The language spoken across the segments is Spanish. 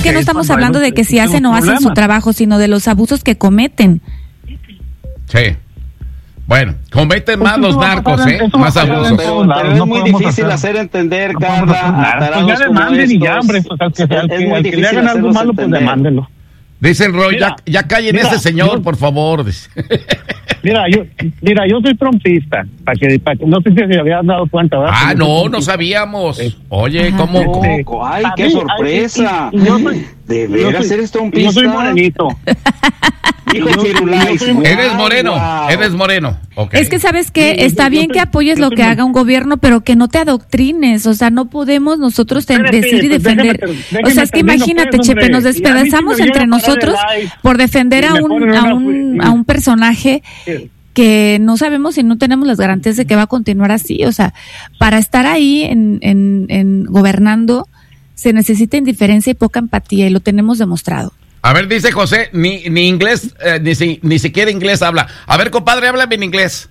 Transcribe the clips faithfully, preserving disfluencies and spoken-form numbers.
que no estamos hablando de que si hacen o hacen su trabajo, sino de los abusos que cometen. Sí. Bueno, cometen más los narcos, ¿eh? Más abusos. Pero, pero es muy difícil hacer entender, Carla. Pues ya demanden y ya, hombre. Pues al que, al que, al que le hagan algo malo, pues demándenlo. Dice el Roy, ya, ya callen mira, ese señor, yo, por favor. Mira, yo, mira, yo soy trompista, para que, para que no sé si se habían dado cuenta, ¿verdad? Ah, no, no sabíamos. Oye, Ajá, ¿cómo? ¿cómo? Ay, qué sorpresa. Ay, yo soy, ¿De veras eres trompista? Yo soy morenito. Hijo Firulais, eres moreno, wow. Eres moreno. Okay. Es que sabes que está bien que apoyes lo que haga un gobierno, pero que no te adoctrines. O sea, no podemos nosotros te, decir y defender. O sea, es que imagínate, Chepe, nos despedazamos entre nosotros por defender a un, a un, a un personaje que no sabemos y no tenemos las garantías de que va a continuar así. O sea, para estar ahí en, en, en gobernando se necesita indiferencia y poca empatía, y lo tenemos demostrado. A ver, dice José, ni, ni inglés, eh, ni, si, ni siquiera inglés habla. A ver, compadre, háblame en inglés.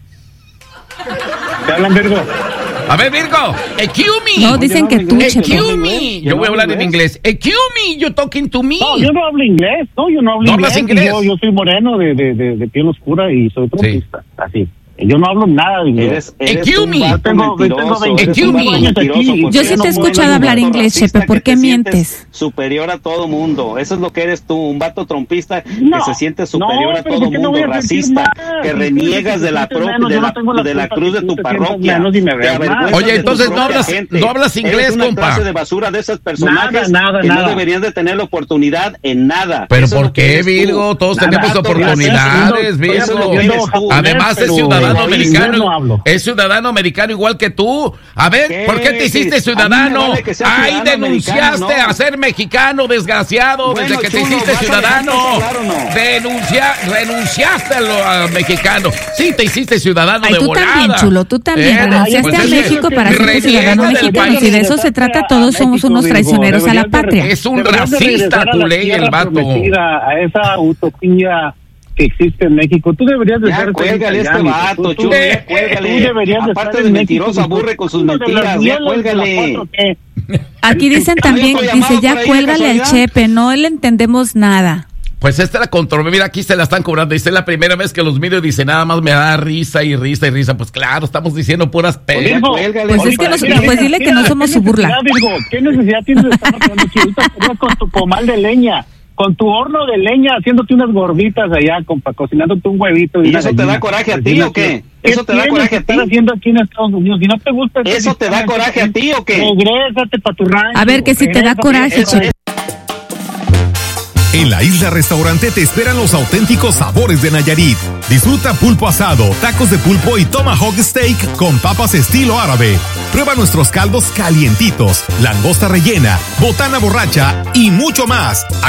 ¿Te hablan, Virgo? A ver, Virgo, excuse me. No, dicen que tú, excuse me. Yo voy a hablar en inglés. Excuse me, you talking to me. No, yo no hablo inglés. No, yo no hablo ¿No inglés. hablas inglés? Yo, yo soy moreno, de, de, de, de piel oscura y soy trompista. Sí. Así. Yo no hablo nada de inglés. Eres, eres un tengo, tengo veinte Yo sí te he escuchado hablar inglés, Chepe. ¿Por qué mientes? Superior a todo mundo. Eso es lo que eres tú, un vato trompista no, que se siente superior no, a todo mundo, no racista, que reniegas de la, pro, de, la, no de la cruz de tu parroquia. Oye, entonces no hablas, no hablas inglés, compa. Eres una clase de basura de esos personajes nada, nada, que nada. no deberían de tener la oportunidad en nada. Pero ¿por qué, Virgo? Todos tenemos oportunidades, Virgo. Además es ciudadano americano, no es ciudadano americano igual que tú. A ver, ¿qué? ¿Por qué te hiciste ciudadano? Vale Ay, denunciaste no. a ser mexicano, desgraciado, bueno, desde que chulo, te hiciste ciudadano. Claro, no. Denuncia, renunciaste a lo a mexicano. Sí, te hiciste ciudadano Ay, de tú volada. También, chulo, tú también, eh, renunciaste pues a México para ser ciudadano mexicano. Si de eso se trata, todos somos unos traicioneros a la patria. Es un racista, tu ley, el vato. A esa utopía que existe en México, tú deberías de ya, ser cuélgale a este vato, chulo, ya cuélgale. Tú deberías de aparte de mentiroso, aburre con sus mentiras, ya cuélgale. Aquí dicen también, dice, ya cuélgale al Chepe, no le entendemos nada. Pues esta es la controversia, mira, aquí se la están cobrando, dice, es la primera vez que los medios dicen, nada más me da risa y risa y risa, pues claro, estamos diciendo puras penas. Pues es que nos, mira, pues dile mira, que no somos su burla. Mira, Virgo, ¿qué necesidad tienes de estar haciendo chivitas con tu comal de leña? Con tu horno de leña, haciéndote unas gorditas allá, compa, cocinándote un huevito. ¿Y, ¿Y eso te da coraje a ti o qué? ¿Eso te da coraje a ti? ¿Qué estás haciendo aquí en Estados Unidos? Si no te gusta... ¿Eso te da coraje a ti o qué? Regrésate pa' tu rancho. A ver, que si te da coraje, Chepe. En la Isla Restaurante te esperan los auténticos sabores de Nayarit. Disfruta pulpo asado, tacos de pulpo y tomahawk steak con papas estilo árabe. Prueba nuestros caldos calientitos, langosta rellena, botana borracha y mucho más.